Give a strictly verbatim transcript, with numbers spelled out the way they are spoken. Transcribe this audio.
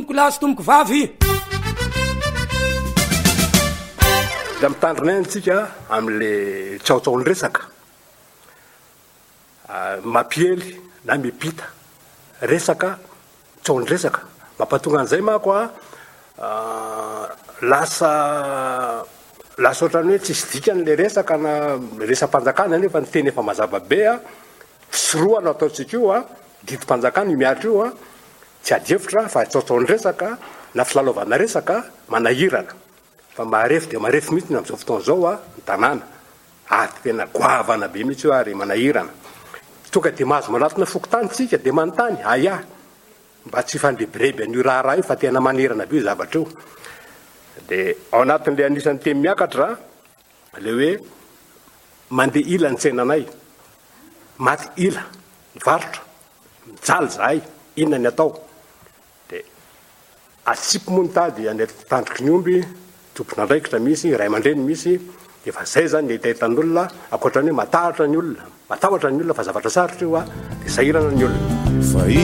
tomboko lahy sy tomboko vavy. Da mitandrina antsika am'le tsaotsaony resaka mampiely na mipita resaka tsaony resaka mampatonga an'izay mako a lasa lasa ohatrany hoe tsisy dikan'le resaka na resam-panjakana nefa ny teny efa mazava be a tsy roa no ataontsika io a didim-panjakana miatra io a tsy adihevitra fa tsaotsaony resaka na filalaovana resaka manahirana fa marefo dia marefo mihitsy amin'izao fotoana izao a ny tanàna ary tena goavana be mihitsy io ary manahirana tonga dia mahazo manatona fokotany tsika dia manontany aya mba tsy fandrebireby an'io raharaha io fa tena manirana be io zavatra io dia ao anatin'ilay anisan'ny teny miakatra le hoe mandeha ila ny tsenanay maty ila mivarotra mijaly zahay inona ny atao dia atsipy moa ny tady any tandroky ny omby tompona andraikitra misy ray aman-dreny misy dia fa zay zany hitahitan'olona ankoatrany hoe matahotra ny olona matahotra ny olona fa zavatra sarotra io a dia sahirana ny olona.